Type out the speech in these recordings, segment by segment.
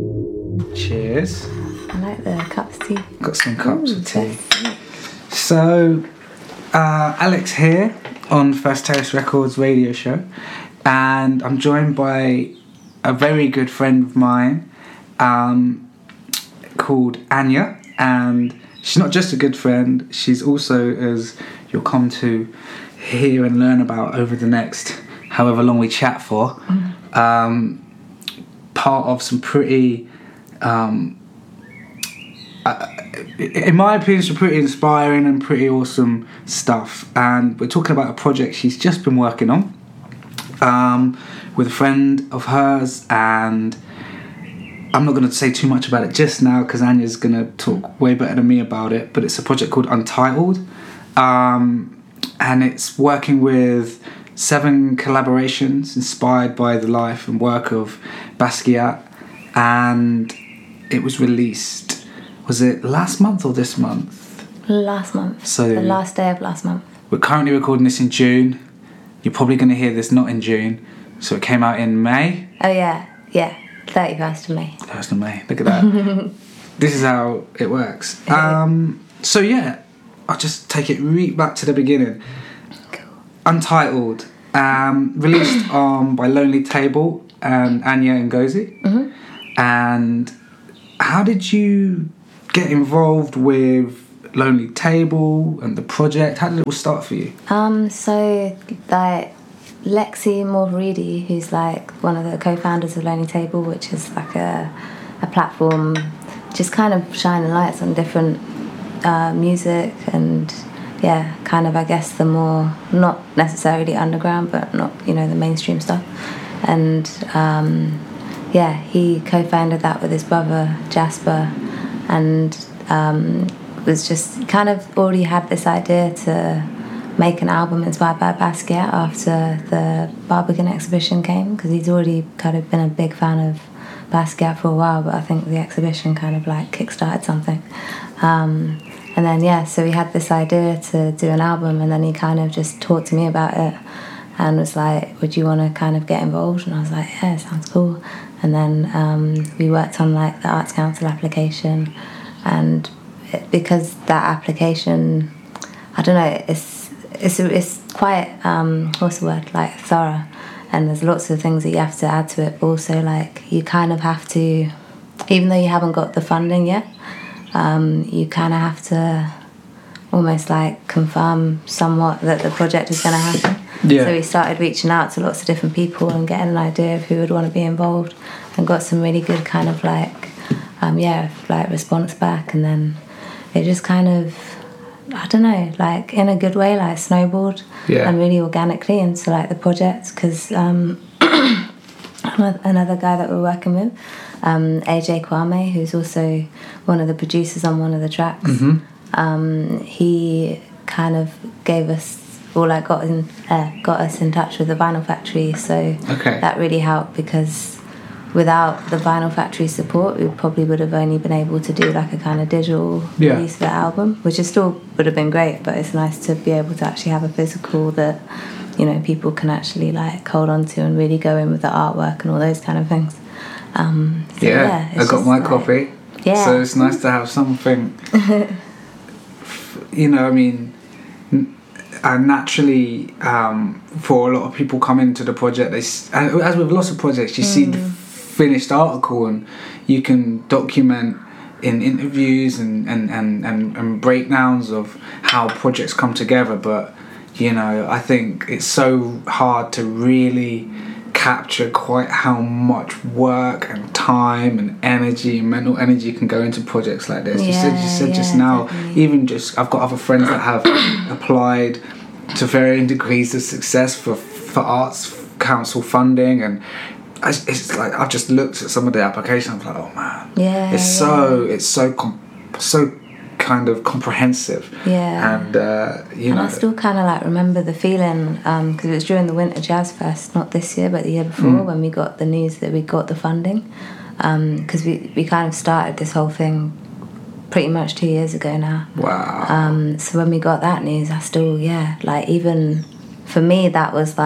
Cheers. I like the cups of tea. Got some cups of tea. Yes. So, Alex here on First Terrace Records radio show, and I'm joined by a very good friend of mine called Anya, and she's not just a good friend, she's also, as you'll come to hear and learn about over the next however long we chat for, part of some pretty in my opinion, some pretty inspiring and pretty awesome stuff. And we're talking about a project she's just been working on with a friend of hers, and I'm not going to say too much about it just now because Anya's going to talk way better than me about it, but it's a project called Untitled, and it's working with 7 collaborations inspired by the life and work of Basquiat, and it was released, was it last month or this month? Last month. So the last day of last month. We're currently recording this in June. You're probably going to hear this not in June. So it came out in May. Oh yeah. 31st of May. 1st of May. Look at that. This is how it works. So yeah, I'll just take it right back to the beginning. Cool. Untitled. Released by Lonely Table and Anya Ngozi. Mm-hmm. And how did you get involved with Lonely Table and the project? How did it all start for you? So like Lexi Morvaridi, who's like one of the co-founders of Lonely Table, which is like a platform just kind of shining lights on different music and kind of I guess the more not necessarily underground but not the mainstream stuff, and he co-founded that with his brother Jasper, and was just kind of already had this idea to make an album inspired by Basquiat after the Barbican exhibition came, because he's already kind of been a big fan of Basquiat for a while, but I think the exhibition kind of like kickstarted something. And then so he had this idea to do an album, and then he kind of just talked to me about it and was like, would you want to kind of get involved? And I was like, yeah, sounds cool. And then we worked on like the Arts Council application, and because that application, I don't know, it's quite what's the word, like thorough, and there's lots of things that you have to add to it, but also like you kind of have to, even though you haven't got the funding yet, you kind of have to almost like confirm somewhat that the project is going to happen. Yeah. So we started reaching out to lots of different people and getting an idea of who would want to be involved, and got some really good kind of like response back, and then it just kind of, I don't know, like in a good way, like snowballed and really organically into like the project, because another guy that we're working with, AJ Kwame, who's also one of the producers on one of the tracks, he kind of gave us, or like got us in touch with the Vinyl Factory, so that really helped, because without the Vinyl Factory support, we probably would have only been able to do like a kind of digital release of the album, which is still would have been great, but it's nice to be able to actually have a physical that people can actually like hold on to and really go in with the artwork and all those kind of things. I got my copy. Yeah. So it's nice to have something. And naturally, for a lot of people come into the project, as with lots of projects, you see the finished article, and you can document in interviews and breakdowns of how projects come together, but I think it's so hard to really capture quite how much work and time and energy and mental energy can go into projects like this. You said just now, definitely. Even just I've got other friends that have applied to varying degrees of success for Arts Council funding, and it's like I've just looked at some of the applications. I'm like, oh man, it's so kind of comprehensive. And and I still kind of like remember the feeling, because it was during the Winter Jazz Fest, not this year but the year before, when we got the news that we got the funding, because we kind of started this whole thing pretty much 2 years ago now. Wow. So when we got that news, I still like, even for me, that was like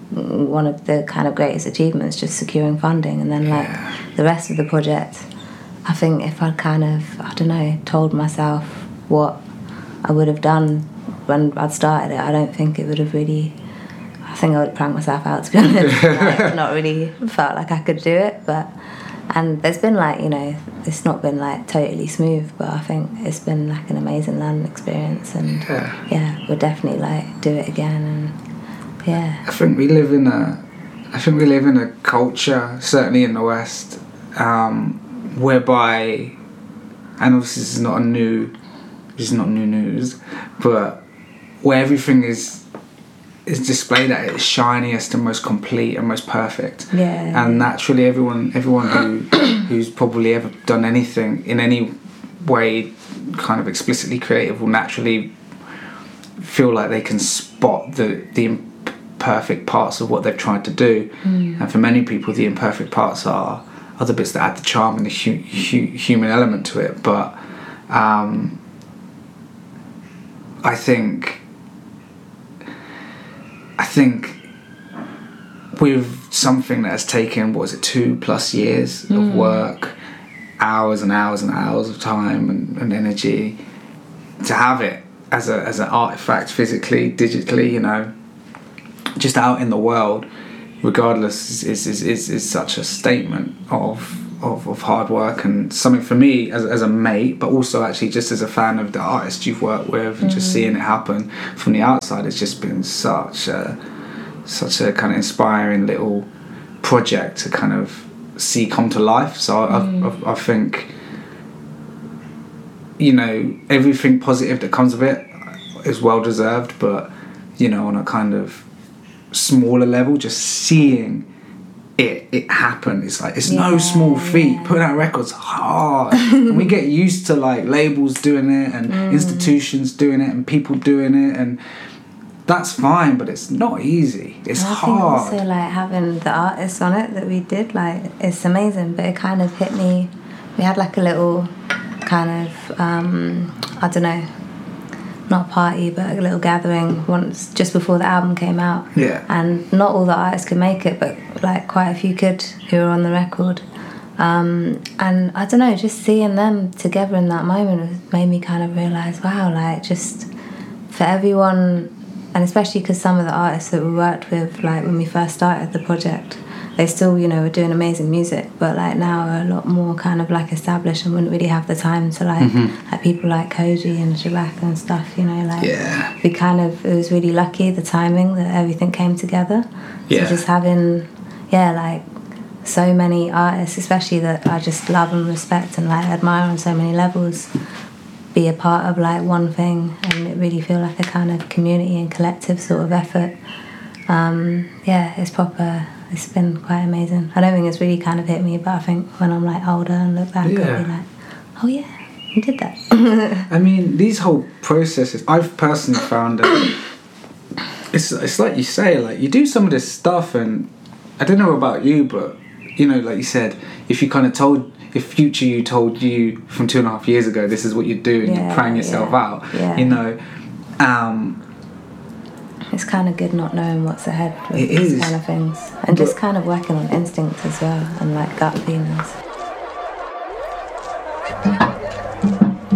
one of the kind of greatest achievements, just securing funding. And then like the rest of the project, I think if I'd kind of, I don't know, told myself what I would have done when I'd started it, I don't think it would have really, I think I would have pranked myself out, to be honest. Like, not really felt like I could do it. And there's been like, you know, it's not been like totally smooth, but I think it's been like an amazing learning experience. And we'll definitely like do it again. And I think we live in a culture, certainly in the West, whereby, and obviously this is not new news, but where everything is displayed at its shiniest and most complete and most perfect. And naturally everyone who's probably ever done anything in any way kind of explicitly creative will naturally feel like they can spot the imperfect parts of what they've tried to do. And for many people the imperfect parts are the bits that add the charm and the human element to it. But I think with something that has taken, 2+ years of work, hours and hours and hours of time and energy, to have it as an artifact, physically, digitally, you know, just out in the world, regardless, is such a statement of hard work, and something for me as a mate, but also actually just as a fan of the artists you've worked with, and just seeing it happen from the outside, it's just been such a kind of inspiring little project to kind of see come to life. So I think, you know, everything positive that comes of it is well deserved, but, you know, on a kind of smaller level, just seeing it happen, it's like, it's no small feat. Putting out records hard. And we get used to like labels doing it and institutions doing it and people doing it, and that's fine, but it's not easy. It's hard. I think also like having the artists on it that we did, like, it's amazing, but it kind of hit me. We had like a little kind of I don't know, not a party, but a little gathering once just before the album came out. And not all the artists could make it, but like quite a few could, who were on the record. And I don't know, just seeing them together in that moment made me kind of realise, wow, like, just for everyone, and especially because some of the artists that we worked with, like when we first started the project, they still, you know, were doing amazing music, but like now are a lot more kind of like established and wouldn't really have the time to like like people like Koji and Shabaka and stuff, you know, like we kind of, it was really lucky, the timing that everything came together. So just having like so many artists, especially that I just love and respect and like admire on so many levels, be a part of like one thing, and it really feel like a kind of community and collective sort of effort. It's proper. It's been quite amazing. I don't think it's really kind of hit me, but I think when I'm like older and look back, I'll be like, oh yeah, we did that. I mean, these whole processes, I've personally found that it's like you say, like you do some of this stuff, and I don't know about you, but you know, like you said, if you kind of if future you told you from 2.5 years ago, this is what you'd do, and you're praying yourself out, you know. It's kind of good not knowing what's ahead with these kind of things, and just kind of working on instinct as well, and like gut feelings.